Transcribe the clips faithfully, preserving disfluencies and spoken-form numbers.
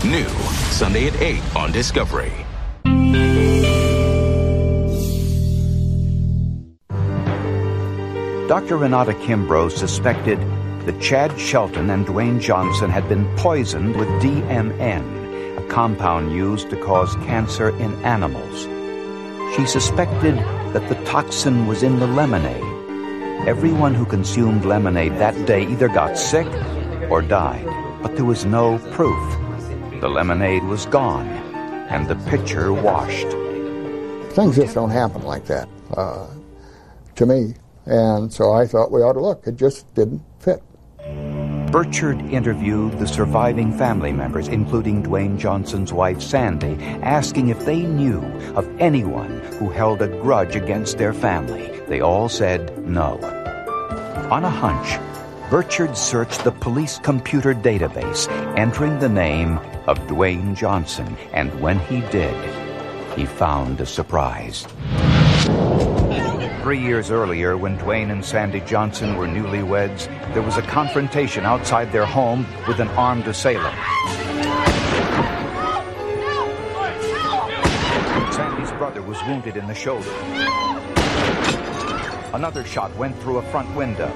New Sunday at eight on Discovery. Doctor Renata Kimbrough suspected that Chad Shelton and Dwayne Johnson had been poisoned with D M N, a compound used to cause cancer in animals. She suspected that the toxin was in the lemonade. Everyone who consumed lemonade that day either got sick or died, but there was no proof. The lemonade was gone, and the pitcher washed. Things just don't happen like that, uh, to me. And so I thought we ought to look. It just didn't fit. Burchard interviewed the surviving family members, including Dwayne Johnson's wife, Sandy, asking if they knew of anyone who held a grudge against their family. They all said no. On a hunch, Burchard searched the police computer database, entering the name of Dwayne Johnson, and when he did, he found a surprise. Three years earlier, when Dwayne and Sandy Johnson were newlyweds, there was a confrontation outside their home with an armed assailant. Sandy's brother was wounded in the shoulder. Another shot went through a front window.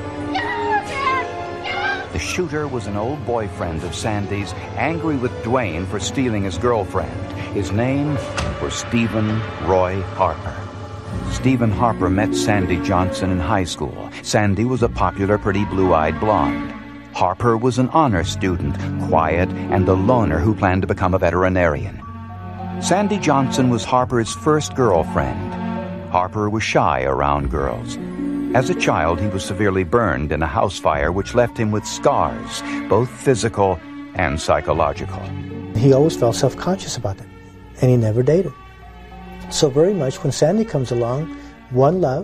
The shooter was an old boyfriend of Sandy's, angry with Dwayne for stealing his girlfriend. His name was Stephen Roy Harper. Stephen Harper met Sandy Johnson in high school. Sandy was a popular, pretty blue-eyed blonde. Harper was an honor student, quiet, and a loner who planned to become a veterinarian. Sandy Johnson was Harper's first girlfriend. Harper was shy around girls. As a child, he was severely burned in a house fire which left him with scars, both physical and psychological. He always felt self-conscious about it, and he never dated. So very much when Sandy comes along, one love,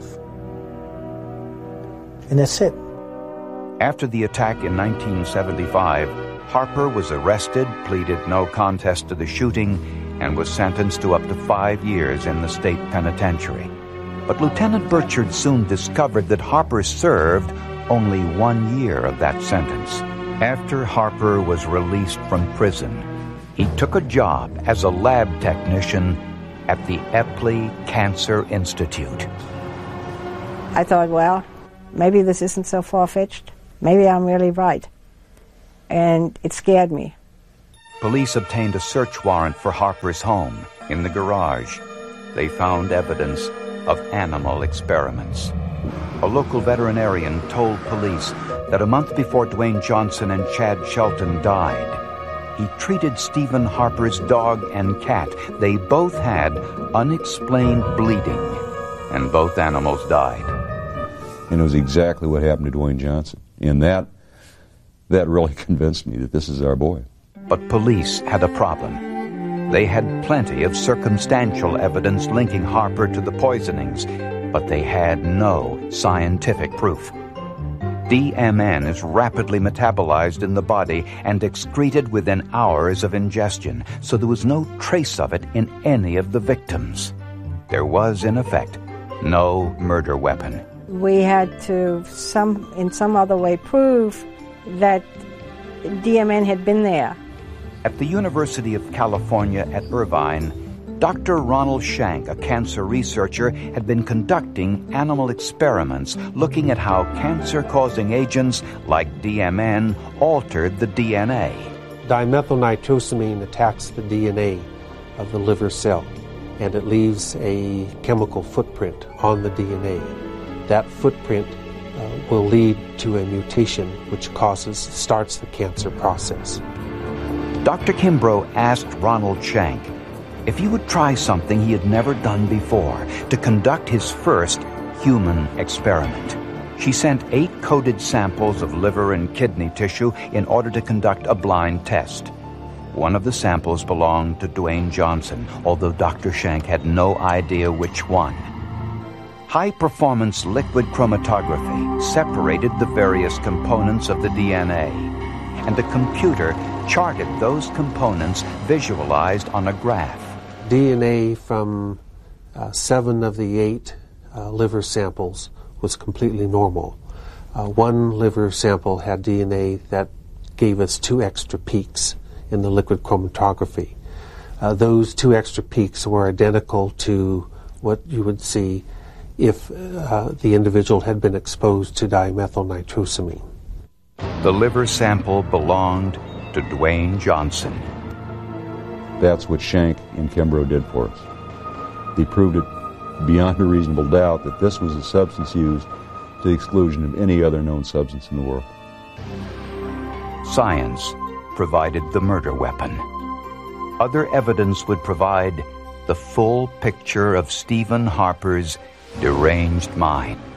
and that's it. After the attack in nineteen seventy-five, Harper was arrested, pleaded no contest to the shooting, and was sentenced to up to five years in the state penitentiary. But Lieutenant Burchard soon discovered that Harper served only one year of that sentence. After Harper was released from prison, he took a job as a lab technician at the Epley Cancer Institute. I thought, well, maybe this isn't so far-fetched. Maybe I'm really right. And it scared me. Police obtained a search warrant for Harper's home. In the garage, they found evidence of animal experiments. A local veterinarian told police that a month before Dwayne Johnson and Chad Shelton died, he treated Stephen Harper's dog and cat. They both had unexplained bleeding, and both animals died. And it was exactly what happened to Dwayne Johnson. And that, that really convinced me that this is our boy. But police had a problem. They had plenty of circumstantial evidence linking Harper to the poisonings, but they had no scientific proof. D M N is rapidly metabolized in the body and excreted within hours of ingestion, so there was no trace of it in any of the victims. There was, in effect, no murder weapon. We had to, some in some other way, prove that D M N had been there. At the University of California at Irvine, Doctor Ronald Shank, a cancer researcher, had been conducting animal experiments looking at how cancer-causing agents like D M N altered the D N A. Dimethylnitrosamine attacks the D N A of the liver cell, and it leaves a chemical footprint on the D N A. That footprint uh, will lead to a mutation which causes, starts the cancer process. Doctor Kimbrough asked Ronald Shank if he would try something he had never done before, to conduct his first human experiment. She sent eight coded samples of liver and kidney tissue in order to conduct a blind test. One of the samples belonged to Dwayne Johnson, although Doctor Shank had no idea which one. High-performance liquid chromatography separated the various components of the D N A, and the computer charted those components visualized on a graph. D N A from uh, seven of the eight uh, liver samples was completely normal. Uh, one liver sample had D N A that gave us two extra peaks in the liquid chromatography. Uh, those two extra peaks were identical to what you would see if uh, the individual had been exposed to dimethylnitrosamine. The liver sample belonged to Dwayne Johnson. That's what Schenck and Kimbrough did for us. They proved it beyond a reasonable doubt that this was a substance used to the exclusion of any other known substance in the world. Science provided the murder weapon. Other evidence would provide the full picture of Stephen Harper's deranged mind.